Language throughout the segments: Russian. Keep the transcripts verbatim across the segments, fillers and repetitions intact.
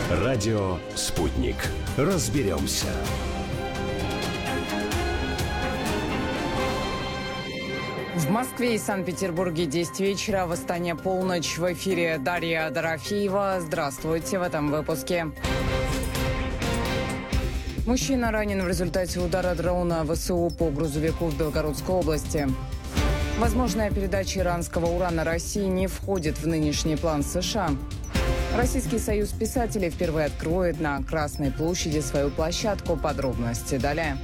Радио «Спутник». Разберемся. В Москве и Санкт-Петербурге десять вечера, в Астане полночь. В эфире Дарья Дорофеева. Здравствуйте в этом выпуске. Мужчина ранен в результате удара дрона ВСУ по грузовику в Белгородской области. Возможная передача иранского урана России не входит в нынешний план США. Российский союз писателей впервые откроет на Красной площади свою площадку. Подробности далее.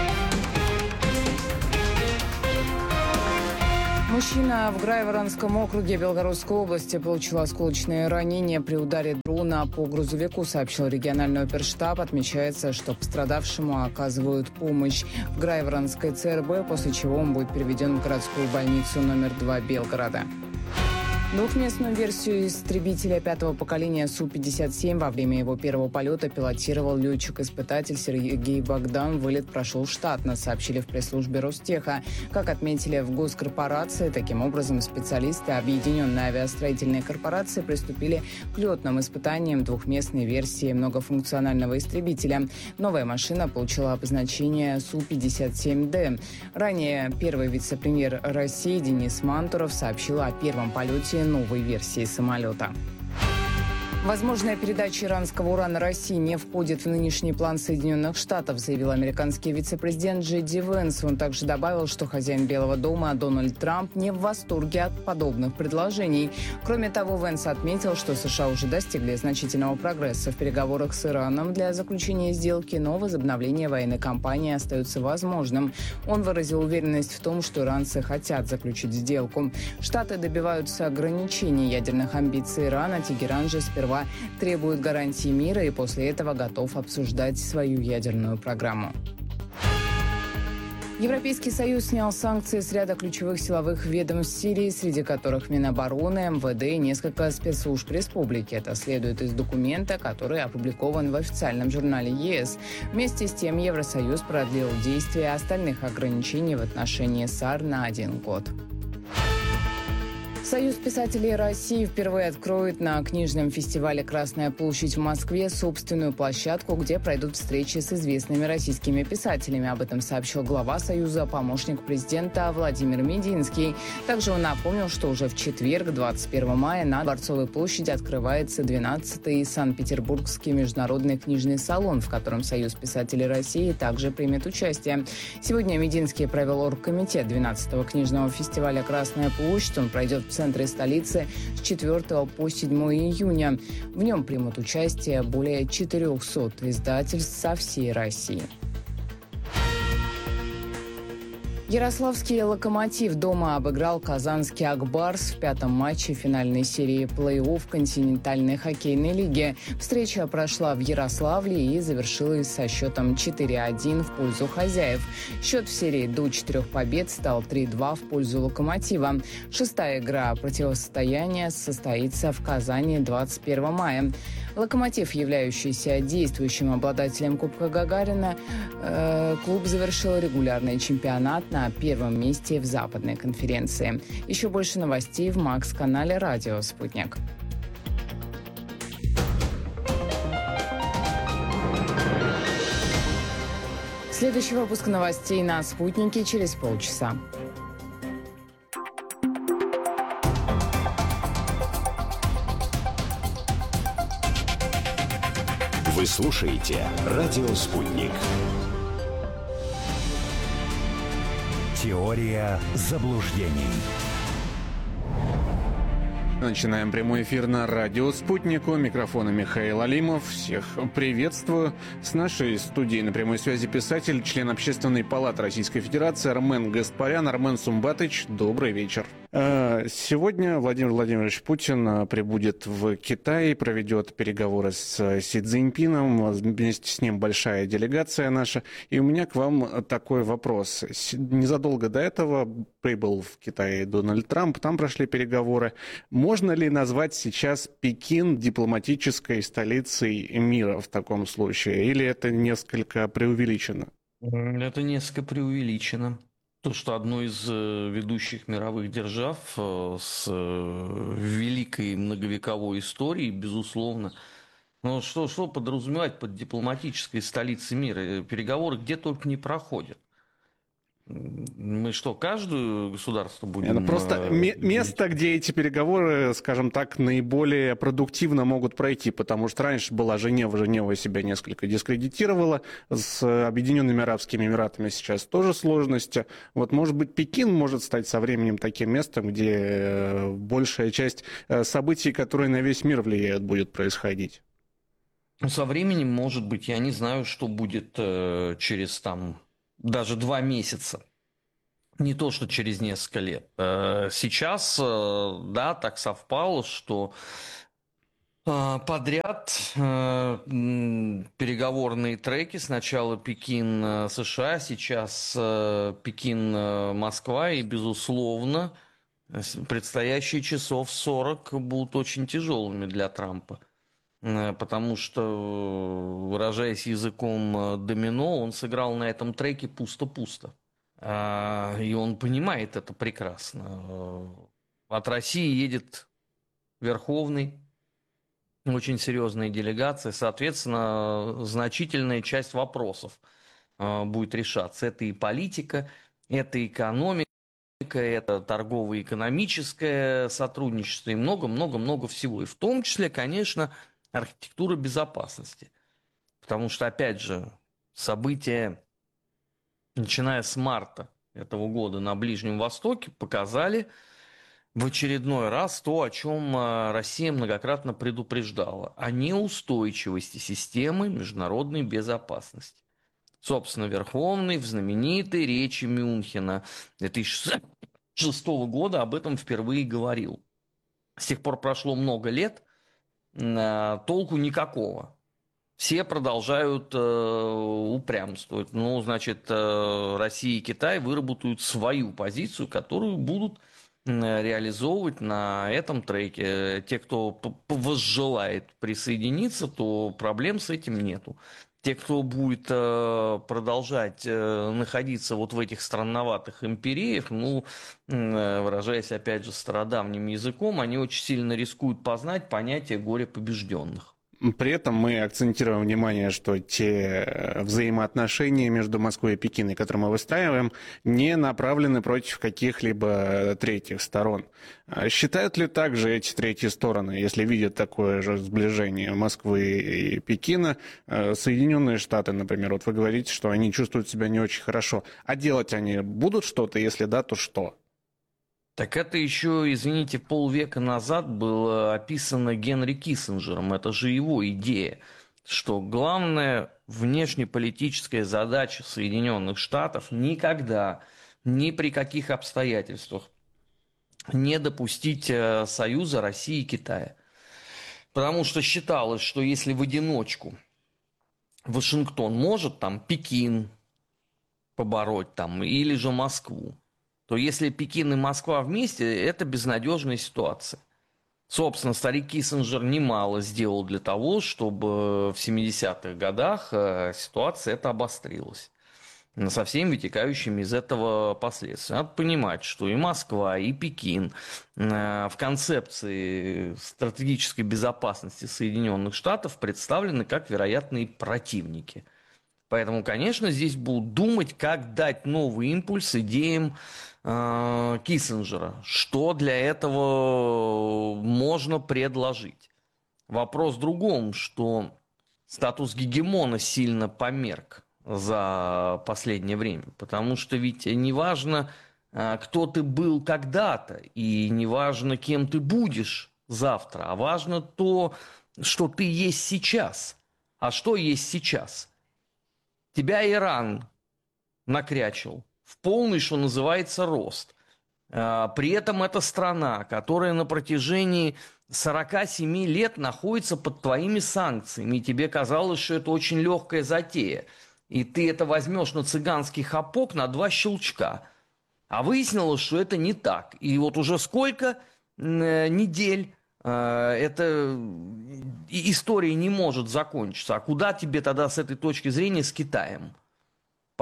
Мужчина в Грайворонском округе Белгородской области получил осколочные ранения при ударе дрона по грузовику, сообщил региональный оперштаб. Отмечается, что пострадавшему оказывают помощь в Грайворонской ЦРБ, после чего он будет переведен в городскую больницу номер два Белгорода. Двухместную версию истребителя пятого поколения Су пятьдесят семь во время его первого полета пилотировал летчик-испытатель Сергей Богдан. Вылет прошел штатно, сообщили в пресс-службе Ростеха. Как отметили в госкорпорации, таким образом специалисты Объединенной авиастроительной корпорации приступили к летным испытаниям двухместной версии многофункционального истребителя. Новая машина получила обозначение Су пятьдесят семь Д. Ранее первый вице-премьер России Денис Мантуров сообщил о первом полете новой версии самолета. Возможная передача иранского урана России не входит в нынешний план Соединенных Штатов, заявил американский вице-президент Джей Ди Венс. Он также добавил, что хозяин Белого дома Дональд Трамп не в восторге от подобных предложений. Кроме того, Венс отметил, что США уже достигли значительного прогресса в переговорах с Ираном для заключения сделки, но возобновление военной кампании остается возможным. Он выразил уверенность в том, что иранцы хотят заключить сделку. Штаты добиваются ограничений ядерных амбиций Ирана. Тегеран же сперва требует гарантии мира и после этого готов обсуждать свою ядерную программу. Европейский Союз снял санкции с ряда ключевых силовых ведомств Сирии, среди которых Минобороны, эм вэ дэ и несколько спецслужб республики. Это следует из документа, который опубликован в официальном журнале е эс. Вместе с тем Евросоюз продлил действие остальных ограничений в отношении САР на один год. Союз писателей России впервые откроет на книжном фестивале «Красная площадь» в Москве собственную площадку, где пройдут встречи с известными российскими писателями. Об этом сообщил глава Союза, помощник президента Владимир Мединский. Также он напомнил, что уже в четверг, двадцать первого мая, на Дворцовой площади открывается двенадцатый Санкт-Петербургский международный книжный салон, в котором Союз писателей России также примет участие. Сегодня Мединский провел оргкомитет двенадцатого книжного фестиваля «Красная площадь». Он пройдет в центре столицы с четвёртого по седьмое июня. В нем примут участие более четырехсот издательств со всей России. Ярославский «Локомотив» дома обыграл казанский «Акбарс» в пятом матче финальной серии плей-офф континентальной хоккейной лиги. Встреча прошла в Ярославле и завершилась со счетом четыре один в пользу хозяев. Счет в серии до четырех побед стал три-два в пользу «Локомотива». Шестая игра противостояния состоится в Казани двадцать первого мая. «Локомотив», являющийся действующим обладателем Кубка Гагарина, э, клуб завершил регулярный чемпионат на первом месте в Западной конференции. Еще больше новостей в Макс-канале «Радио Спутник». Следующий выпуск новостей на «Спутнике» через полчаса. Вы слушаете «Радио Спутник». Теория заблуждений. Начинаем прямой эфир на радио «Спутник». У микрофона Михаил Алимов. Всех приветствую. С нашей студией на прямой связи писатель, член Общественной палаты Российской Федерации Армен Гаспарян. Армен Сумбатович, добрый вечер. Сегодня Владимир Владимирович Путин прибудет в Китай, проведет переговоры с Си Цзиньпином. Вместе с ним большая делегация наша. И у меня к вам такой вопрос. Незадолго до этого прибыл в Китай Дональд Трамп, там прошли переговоры. Можно ли назвать сейчас Пекин дипломатической столицей мира в таком случае? Или это несколько преувеличено? Это несколько преувеличено. То, что одной из ведущих мировых держав с великой многовековой историей, безусловно, Ну, что, что подразумевать под дипломатической столицей мира? Переговоры где только не проходят. Мы что, каждое государство будем... Это просто э, ме- место, где эти переговоры, скажем так, наиболее продуктивно могут пройти, потому что раньше была Женева, Женева себя несколько дискредитировала, с Объединенными Арабскими Эмиратами сейчас тоже сложности. Вот, может быть, Пекин может стать со временем таким местом, где большая часть событий, которые на весь мир влияют, будет происходить. Со временем, может быть, я не знаю, что будет э, через там... даже два месяца, не то что через несколько лет. Сейчас, да, так совпало, что подряд переговорные треки. Сначала Пекин-США, сейчас Пекин-Москва. И, безусловно, предстоящие часов сорок будут очень тяжелыми для Трампа. Потому что, выражаясь языком домино, он сыграл на этом треке пусто-пусто. И он понимает это прекрасно. От России едет Верховный, очень серьезная делегация. Соответственно, значительная часть вопросов будет решаться. Это и политика, это экономика, это торгово-экономическое сотрудничество и много-много-много всего. И в том числе, конечно, архитектура безопасности. Потому что, опять же, события, начиная с марта этого года на Ближнем Востоке, показали в очередной раз то, о чем Россия многократно предупреждала, о неустойчивости системы международной безопасности. Собственно, Верховный в знаменитой речи Мюнхена две тысячи шестого года об этом впервые говорил. С тех пор прошло много лет, толку никакого. Все продолжают э, упрямствовать. Ну, значит, э, Россия и Китай выработают свою позицию, которую будут э, реализовывать на этом треке. Те, кто возжелает присоединиться, то проблем с этим нету. Те, кто будет э, продолжать э, находиться вот в этих странноватых империях, ну, э, выражаясь опять же стародавним языком, они очень сильно рискуют познать понятие горя побежденных. При этом мы акцентируем внимание, что те взаимоотношения между Москвой и Пекином, которые мы выстраиваем, не направлены против каких-либо третьих сторон. Считают ли также эти третьи стороны, если видят такое же сближение Москвы и Пекина, Соединенные Штаты, например, вот вы говорите, что они чувствуют себя не очень хорошо, а делать они будут что-то, если да, то что? Так это еще, извините, полвека назад было описано Генри Киссинджером. Это же его идея, что главная внешнеполитическая задача Соединенных Штатов никогда, ни при каких обстоятельствах не допустить союза России и Китая. Потому что считалось, что если в одиночку Вашингтон может там Пекин побороть там, или же Москву, то если Пекин и Москва вместе, это безнадежная ситуация. Собственно, старик Киссинджер немало сделал для того, чтобы в семидесятых годах ситуация эта обострилась. Со всеми вытекающими из этого последствиями. Надо понимать, что и Москва, и Пекин в концепции стратегической безопасности Соединенных Штатов представлены как вероятные противники. Поэтому, конечно, здесь будут думать, как дать новый импульс идеям э, Киссинджера. Что для этого можно предложить? Вопрос в другом, что статус гегемона сильно померк за последнее время. Потому что ведь не важно, кто ты был когда-то, и не важно, кем ты будешь завтра, а важно то, что ты есть сейчас. А что есть сейчас? Тебя Иран накрячил в полный, что называется, рост. При этом это страна, которая на протяжении сорока семи лет находится под твоими санкциями. И тебе казалось, что это очень легкая затея. И ты это возьмешь на цыганский хапок на два щелчка. А выяснилось, что это не так. И вот уже сколько недель эта история не может закончиться. А куда тебе тогда с этой точки зрения с Китаем?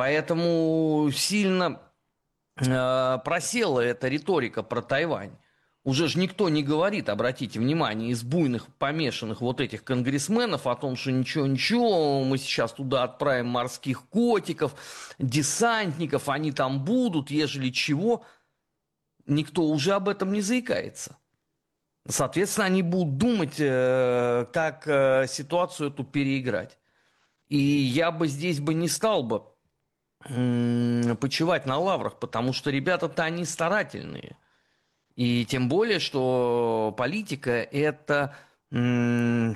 Поэтому сильно просела эта риторика про Тайвань. Уже же никто не говорит, обратите внимание, из буйных, помешанных вот этих конгрессменов о том, что ничего-ничего, мы сейчас туда отправим морских котиков, десантников, они там будут, ежели чего. Никто уже об этом не заикается. Соответственно, они будут думать, как ситуацию эту переиграть. И я бы здесь бы не стал бы почивать на лаврах, потому что ребята-то они старательные. И тем более, что политика это, это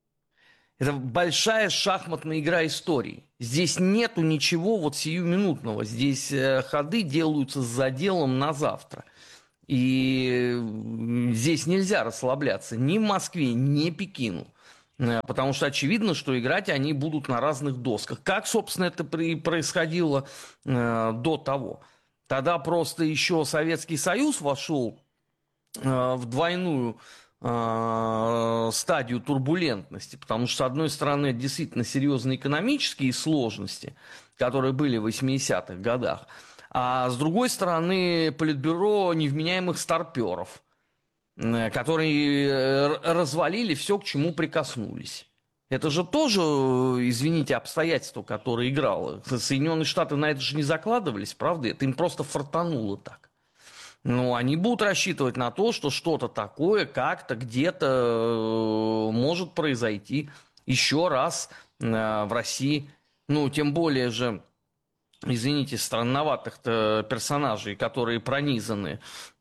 большая шахматная игра истории. Здесь нету ничего вот сиюминутного. Здесь ходы делаются с заделом на завтра. И здесь нельзя расслабляться ни в Москве, ни Пекину. Потому что очевидно, что играть они будут на разных досках. Как, собственно, это происходило до того. Тогда просто еще Советский Союз вошел в двойную э, стадию турбулентности, потому что, с одной стороны, это действительно серьезные экономические сложности, которые были в восьмидесятых годах, а с другой стороны, политбюро невменяемых старперов, э, которые развалили все, к чему прикоснулись. Это же тоже, извините, обстоятельство, которое играло. Соединенные Штаты на это же не закладывались, правда? Это им просто фартануло так. Ну, они будут рассчитывать на то, что что-то такое как-то где-то может произойти еще раз в России. Ну, тем более же, извините, странноватых-то персонажей, которые пронизаны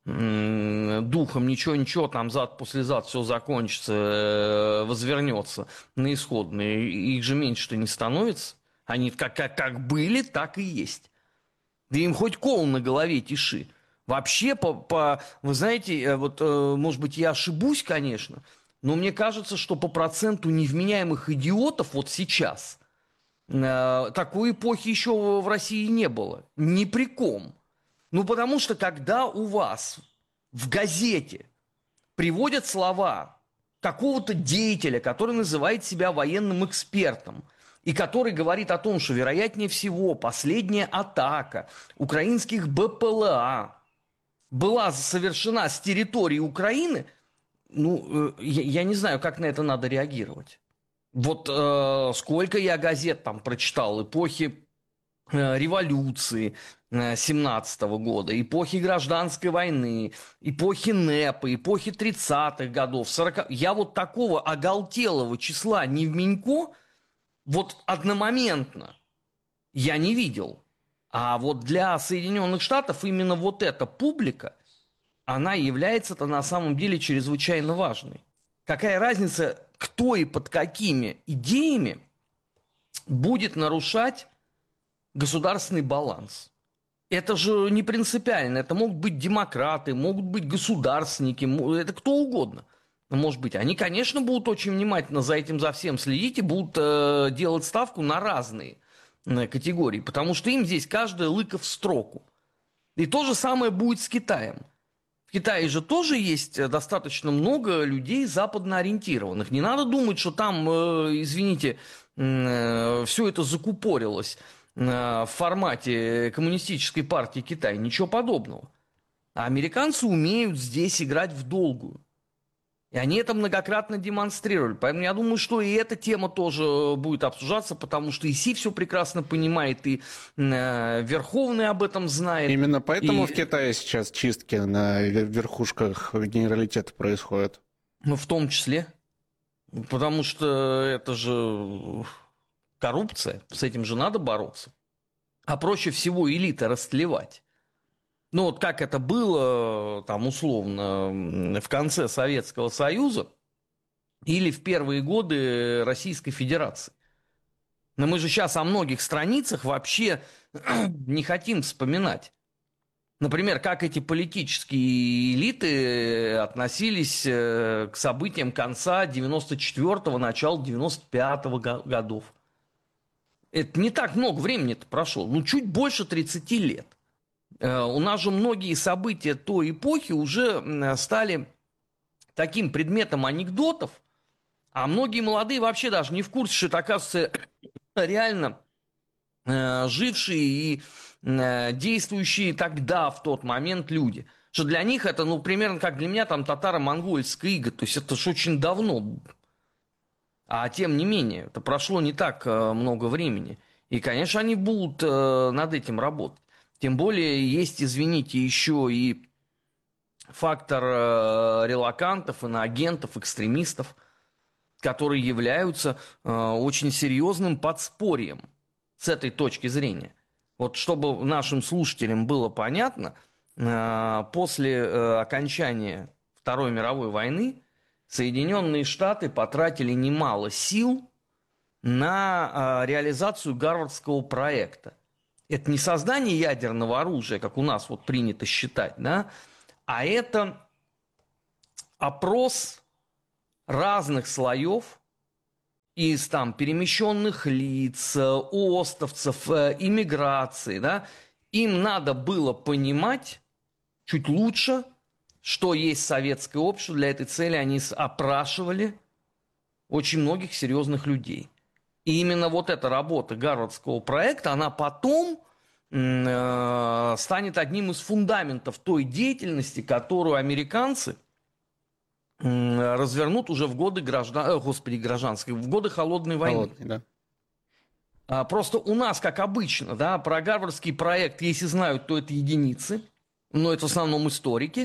духом, ничего-ничего, там зад-послезад все закончится, возвернется на исходные. Их же меньше-то не становится. Они как, как, как были, так и есть. Да им хоть кол на голове тиши. Вообще, по, по, вы знаете, вот, может быть, я ошибусь, конечно, но мне кажется, что по проценту невменяемых идиотов вот сейчас э, такой эпохи еще в России не было. Ни при ком. Ну, потому что, когда у вас в газете приводят слова какого-то деятеля, который называет себя военным экспертом, и который говорит о том, что, вероятнее всего, последняя атака украинских БПЛА была совершена с территории Украины, ну, я, я не знаю, как на это надо реагировать. Вот э, сколько я газет там прочитал, эпохи э, революции э, семнадцатого года, эпохи гражданской войны, эпохи НЭПа, эпохи тридцатых годов, сороковых. Я вот такого оголтелого числа невменько вот одномоментно я не видел. А вот для Соединенных Штатов именно вот эта публика, она является-то на самом деле чрезвычайно важной. Какая разница, кто и под какими идеями будет нарушать государственный баланс? Это же не принципиально. Это могут быть демократы, могут быть государственники, это кто угодно. Может быть, они, конечно, будут очень внимательно за этим, за всем следить и будут э, делать ставку на разные категории, потому что им здесь каждая лыка в строку. И то же самое будет с Китаем. В Китае же тоже есть достаточно много людей западно ориентированных. Не надо думать, что там, извините, все это закупорилось в формате коммунистической партии Китая. Ничего подобного. А американцы умеют здесь играть в долгую. И они это многократно демонстрировали. Поэтому я думаю, что и эта тема тоже будет обсуждаться, потому что и Си все прекрасно понимает, и э, Верховный об этом знает. Именно поэтому и... в Китае сейчас чистки на верхушках генералитета происходят. Ну, в том числе. Потому что это же коррупция. С этим же надо бороться. А проще всего элиты растлевать. Ну, вот как это было, там, условно, в конце Советского Союза или в первые годы Российской Федерации. Но мы же сейчас о многих страницах вообще не хотим вспоминать. Например, как эти политические элиты относились к событиям конца девяносто четвёртого, начала девяносто пятого годов. Это не так много времени-то прошло, ну, чуть больше тридцати лет. У нас же многие события той эпохи уже стали таким предметом анекдотов, а многие молодые вообще даже не в курсе, что это, оказывается, реально жившие и действующие тогда, в тот момент люди. Что для них это, ну, примерно как для меня там татаро-монгольская ига. То есть это ж очень давно. А тем не менее, это прошло не так э, много времени. И, конечно, они будут э, над этим работать. Тем более есть, извините, еще и фактор э, релокантов, иноагентов, экстремистов, которые являются э, очень серьезным подспорьем с этой точки зрения. Вот чтобы нашим слушателям было понятно, э, после э, окончания Второй мировой войны Соединенные Штаты потратили немало сил на э, реализацию Гарвардского проекта. Это не создание ядерного оружия, как у нас вот принято считать, да, а это опрос разных слоев из там перемещенных лиц, остовцев, иммиграции, да. Им надо было понимать чуть лучше, что есть советское общество. Для этой цели они опрашивали очень многих серьезных людей. И именно вот эта работа Гарвардского проекта, она потом э, станет одним из фундаментов той деятельности, которую американцы э, развернут уже в годы граждан... э, господи, гражданской, в годы холодной войны. Холодный, да. А, просто у нас, как обычно, да, про Гарвардский проект, если знают, то это единицы, но это в основном историки.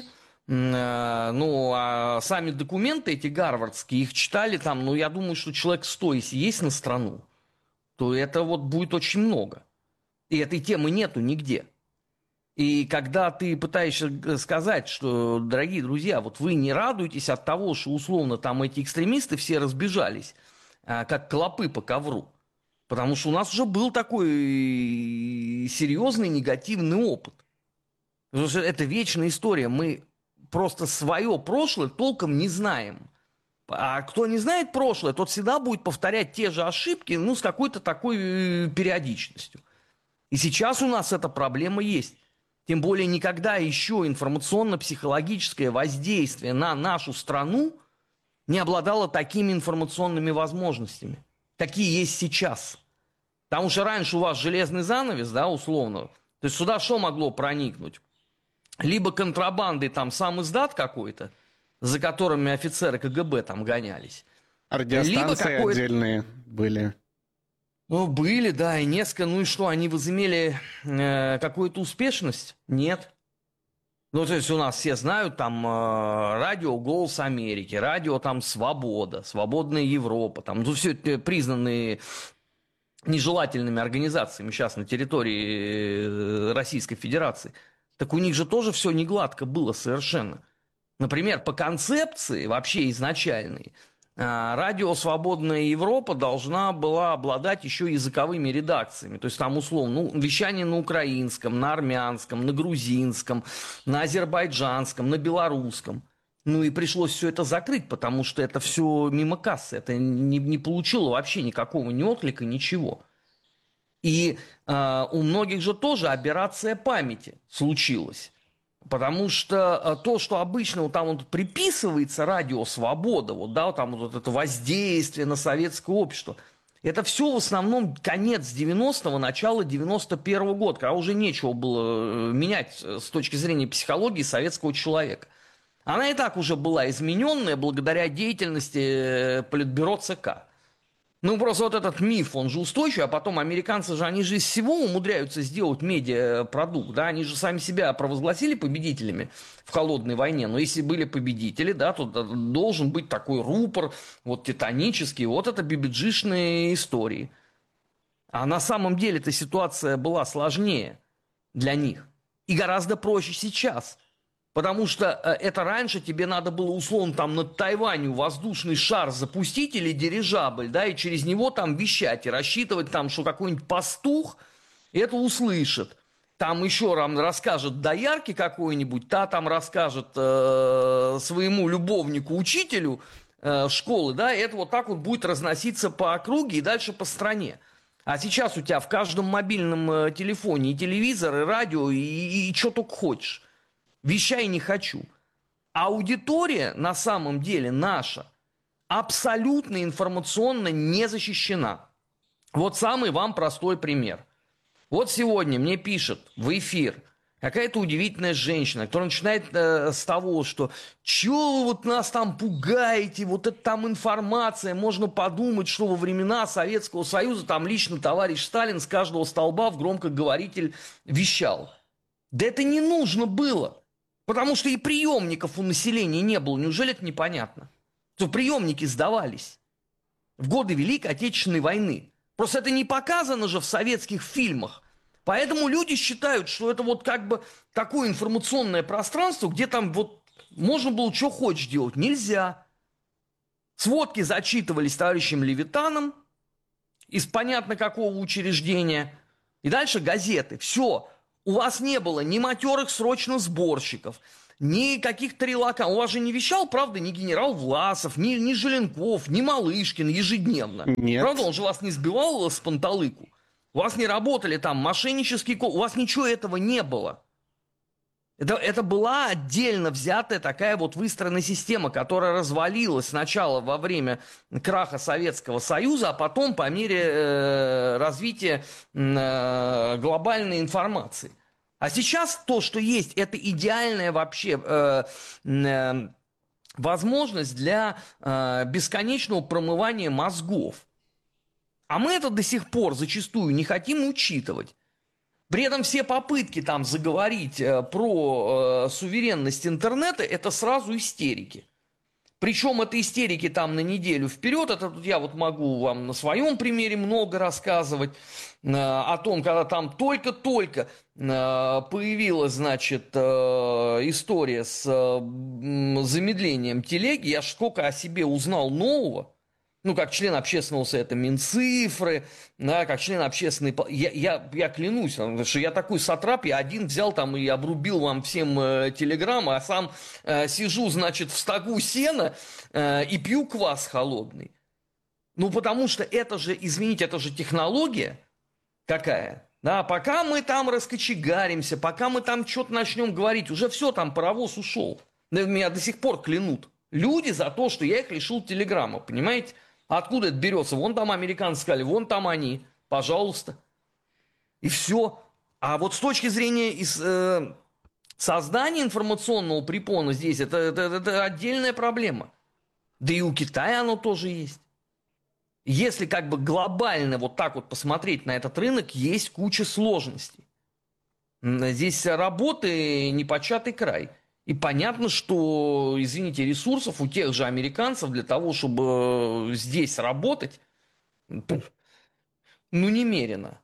Ну, а сами документы эти гарвардские, их читали там, ну, я думаю, что человек сто, если есть на страну, то это вот будет очень много. И этой темы нету нигде. И когда ты пытаешься сказать, что, дорогие друзья, вот вы не радуетесь от того, что условно там эти экстремисты все разбежались, как клопы по ковру, потому что у нас уже был такой серьезный негативный опыт. Потому что это вечная история. Мы просто свое прошлое толком не знаем. А кто не знает прошлое, тот всегда будет повторять те же ошибки, ну, с какой-то такой периодичностью. И сейчас у нас эта проблема есть. Тем более никогда еще информационно-психологическое воздействие на нашу страну не обладало такими информационными возможностями, какие есть сейчас. Потому что раньше у вас железный занавес, да, условно. То есть сюда что могло проникнуть? Либо контрабандой там сам издат какой-то, за которыми офицеры КГБ там гонялись. Радиостанции какой... отдельные были. Ну, были, да, и несколько. Ну и что, они возымели э, какую-то успешность? Нет. Ну, то есть у нас все знают там э, радио «Голос Америки», радио там «Свобода», «Свободная Европа», там, ну, все это признанные нежелательными организациями сейчас на территории Российской Федерации. Так у них же тоже все не гладко было совершенно. Например, по концепции вообще изначальной, радио «Свободная Европа» должна была обладать еще языковыми редакциями. То есть там условно ну, вещание на украинском, на армянском, на грузинском, на азербайджанском, на белорусском. Ну и пришлось все это закрыть, потому что это все мимо кассы. Это не, не получило вообще никакого ни отклика, ничего. И э, у многих же тоже аберрация памяти случилась. Потому что э, то, что обычно вот там вот приписывается радио «Свобода», вот, да, вот там вот это воздействие на советское общество, это все в основном конец девяностого, начало девяносто первого года, когда уже нечего было менять с точки зрения психологии советского человека. Она и так уже была измененная благодаря деятельности Политбюро ЦК. Ну, просто вот этот миф, он же устойчивый, а потом американцы же, они же из всего умудряются сделать медиапродукт, да, они же сами себя провозгласили победителями в холодной войне, но если были победители, да, то должен быть такой рупор, вот титанический, вот это би би джи-шные истории. А на самом деле эта ситуация была сложнее для них и гораздо проще сейчас. Потому что это раньше тебе надо было, условно, там над Тайванью воздушный шар запустить или дирижабль, да, и через него там вещать и рассчитывать там, что какой-нибудь пастух это услышит. Там еще там расскажет доярке какой-нибудь, та там расскажет э, своему любовнику-учителю э, школы, да, и это вот так вот будет разноситься по округе и дальше по стране. А сейчас у тебя в каждом мобильном телефоне и телевизор, и радио, и, и, и что только хочешь. Вещай не хочу. Аудитория на самом деле наша абсолютно информационно не защищена. Вот самый вам простой пример. Вот сегодня мне пишет в эфир какая-то удивительная женщина, которая начинает э, с того, что «Чё вы вот нас там пугаете, вот это там информация, можно подумать, что во времена Советского Союза там лично товарищ Сталин с каждого столба в громкоговоритель вещал». Да это не нужно было, потому что и приемников у населения не было. Неужели это непонятно? Что приемники сдавались в годы Великой Отечественной войны. Просто это не показано же в советских фильмах. Поэтому люди считают, что это вот как бы такое информационное пространство, где там вот можно было что хочешь делать. Нельзя. Сводки зачитывались товарищем Левитаном из понятно какого учреждения. И дальше газеты. Все. У вас не было ни матерых срочно сборщиков, ни каких-то релакантов. У вас же не вещал, правда, ни генерал Власов, ни, ни Желенков, ни Малышкин ежедневно. Нет. Правда, он же вас не сбивал с панталыку. У вас не работали там мошеннические... У вас ничего этого не было. Это, это была отдельно взятая такая вот выстроенная система, которая развалилась сначала во время краха Советского Союза, а потом по мере э, развития э, глобальной информации. А сейчас то, что есть, это идеальная вообще э, э, возможность для э, бесконечного промывания мозгов. А мы это до сих пор зачастую не хотим учитывать. При этом все попытки там заговорить э, про э, суверенность интернета – это сразу истерики. Причем это истерики там на неделю вперед. Это тут я вот могу вам на своем примере много рассказывать э, о том, когда там только-только э, появилась, значит, э, история с э, замедлением телеги. Я ж сколько о себе узнал нового. Ну, как член общественного совета Минцифры, да, как член общественной... Я, я, я клянусь, что я такой сатрап, я один взял там и обрубил вам всем э, телеграммы, а сам э, сижу, значит, в стогу сена э, и пью квас холодный. Ну, потому что это же, извините, это же технология какая. Да, пока мы там раскочегаримся, пока мы там что-то начнем говорить, уже все, там паровоз ушел. Меня до сих пор клянут. Люди за то, что я их лишил телеграммы, понимаете? Откуда это берется? Вон там американцы сказали, вон там они. Пожалуйста. И все. А вот с точки зрения из, э, создания информационного препона здесь, это, это, это отдельная проблема. Да и у Китая оно тоже есть. Если как бы глобально вот так вот посмотреть на этот рынок, есть куча сложностей. Здесь работы непочатый край. И понятно, что, извините, ресурсов у тех же американцев для того, чтобы здесь работать, ну, немерено.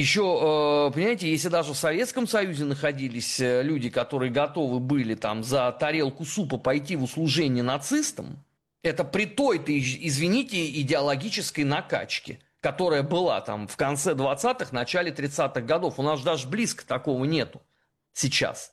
Еще, понимаете, если даже в Советском Союзе находились люди, которые готовы были там за тарелку супа пойти в услужение нацистам, это при той-то, извините, идеологической накачке, которая была там в конце двадцатых, начале тридцатых годов. У нас даже близко такого нету сейчас.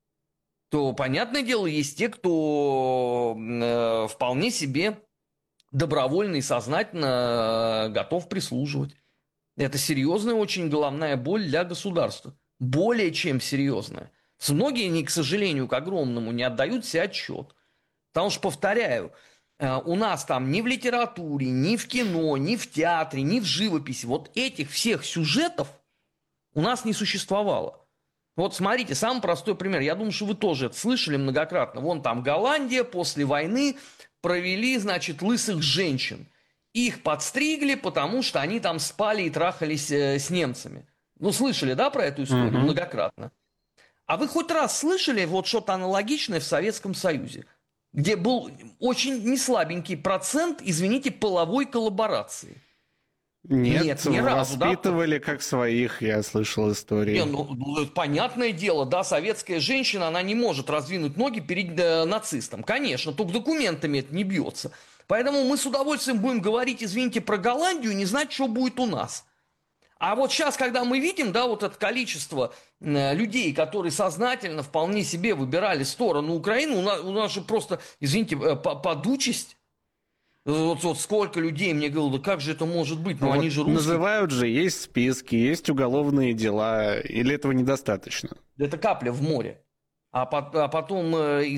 То, понятное дело, есть те, кто э, вполне себе добровольно и сознательно э, готов прислуживать. Это серьезная очень головная боль для государства. Более чем серьезная. Многие, не, к сожалению, к огромному, не отдают себе отчет. Потому что, повторяю, э, у нас там ни в литературе, ни в кино, ни в театре, ни в живописи вот этих всех сюжетов у нас не существовало. Вот смотрите, самый простой пример. Я думаю, что вы тоже это слышали многократно. Вон там Голландия после войны провели, значит, лысых женщин. Их подстригли, потому что они там спали и трахались э, с немцами. Ну, слышали, да, про эту историю mm-hmm. многократно? А вы хоть раз слышали вот что-то аналогичное в Советском Союзе, где был очень неслабенький процент, извините, половой коллаборации? Нет, Нет, ни разу, воспитывали да? как своих, я слышал истории. Не, ну, понятное дело, да, советская женщина, она не может раздвинуть ноги перед э, нацистом. Конечно, только документами это не бьется. Поэтому мы с удовольствием будем говорить, извините, про Голландию, не знать, что будет у нас. А вот сейчас, когда мы видим, да, вот это количество э, людей, которые сознательно вполне себе выбирали сторону Украины, у нас, у нас же просто, извините, э, подучесть. Вот, вот сколько людей мне говорило, да как же это может быть, ну, ну они вот же русские. Называют же, есть списки, есть уголовные дела, или этого недостаточно? Это капля в море. А, по, а потом,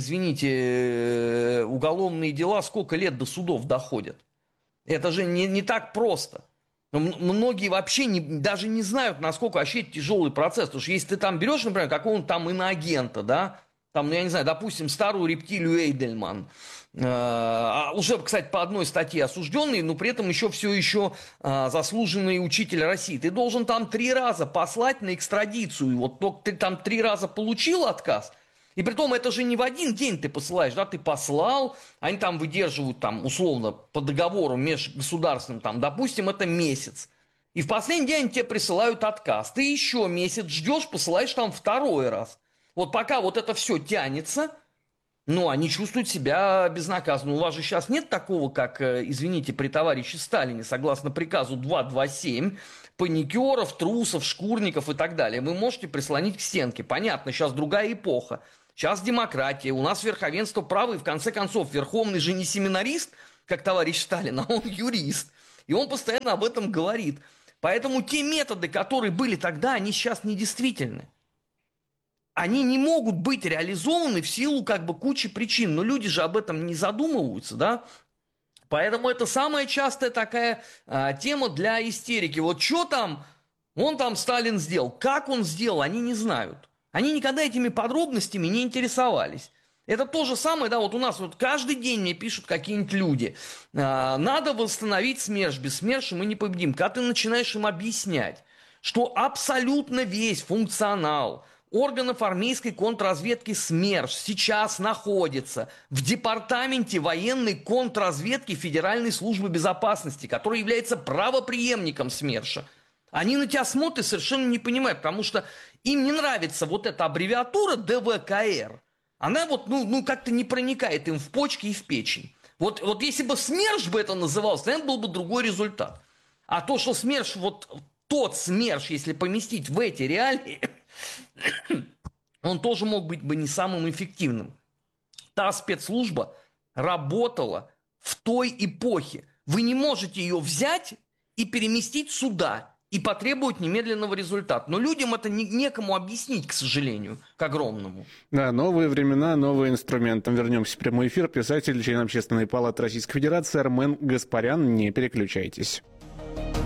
извините, уголовные дела сколько лет до судов доходят? Это же не, не так просто. Многие вообще не, даже не знают, насколько вообще тяжелый процесс. Потому что если ты там берешь, например, какого-нибудь там иноагента, да, там, ну, я не знаю, допустим, старую рептилию Эйдельман, э, уже, кстати, по одной статье осужденный, но при этом еще все еще э, заслуженный учитель России. Ты должен там три раза послать на экстрадицию. Вот только ты там три раза получил отказ, и притом это же не в один день ты посылаешь, да, ты послал, они там выдерживают, там, условно, по договору межгосударственным, там, допустим, это месяц. И в последний день они тебе присылают отказ. Ты еще месяц ждешь, посылаешь там второй раз. Вот пока вот это все тянется, ну, они чувствуют себя безнаказанно. У вас же сейчас нет такого, как, извините, при товарище Сталине, согласно приказу двести двадцать семь, паникеров, трусов, шкурников и так далее. Вы можете прислонить к стенке. Понятно, сейчас другая эпоха. Сейчас демократия, у нас верховенство права, и в конце концов Верховный же не семинарист, как товарищ Сталин, а он юрист. И он постоянно об этом говорит. Поэтому те методы, которые были тогда, они сейчас недействительны. Они не могут быть реализованы в силу как бы кучи причин. Но люди же об этом не задумываются, да? Поэтому это самая частая такая а, тема для истерики. Вот что там, он там Сталин сделал, как он сделал, они не знают. Они никогда этими подробностями не интересовались. Это то же самое, да, вот у нас вот каждый день мне пишут какие-нибудь люди. А, надо восстановить СМЕРШ, без СМЕРШа мы не победим. Когда ты начинаешь им объяснять, что абсолютно весь функционал органов армейской контрразведки СМЕРШ сейчас находится в департаменте военной контрразведки Федеральной службы безопасности, который является правопреемником СМЕРШа. Они на тебя смотрят и совершенно не понимают, потому что им не нравится вот эта аббревиатура ДВКР. Она вот, ну, ну как-то не проникает им в почки и в печень. Вот, вот если бы СМЕРШ бы это назывался, наверное, был бы другой результат. А то, что СМЕРШ, вот тот СМЕРШ, если поместить в эти реалии, он тоже мог быть бы не самым эффективным. Та спецслужба работала в той эпохе. Вы не можете ее взять и переместить сюда и потребовать немедленного результата. Но людям это не, некому объяснить, к сожалению, к огромному. Да, новые времена, новые инструменты. Вернемся в прямой эфир. Писатель, член Общественной палаты Российской Федерации Армен Гаспарян. Не переключайтесь.